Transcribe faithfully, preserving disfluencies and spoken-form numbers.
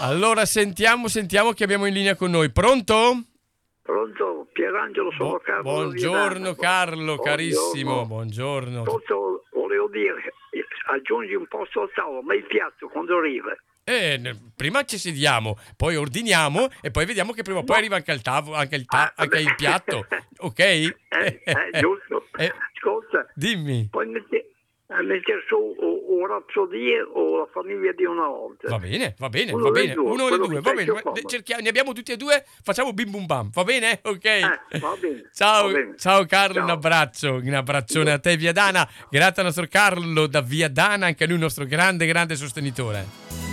Allora sentiamo, sentiamo chi abbiamo in linea con noi. Pronto? Pronto, Pierangelo, sono Bu- Carlo. buongiorno Carlo, Buongiorno. carissimo, buongiorno. Tutto, volevo dire, aggiungi un posto al tavolo, ma il piatto quando arriva? Eh, ne- prima ci sediamo, poi ordiniamo e poi vediamo che prima o poi arriva anche il tavolo, anche il, ta- Ah, anche il piatto, ok? Eh, eh, giusto. Eh, Ascolta, dimmi. poi metti, eh, metti su o, o Rapsodie o La famiglia di una volta. Va bene, va bene, Uno va dei bene. due, Uno o le quello due, che va c'è bene. più ma- comodo. cerchiamo- ne abbiamo tutti e due, facciamo bim bum bam, va bene? Ok. Eh, va bene, Ciao, va bene. ciao Carlo, Ciao. un abbraccio, un abbraccione a te Via Dana. Grazie al nostro Carlo da Via Dana, anche lui un nostro grande, grande sostenitore.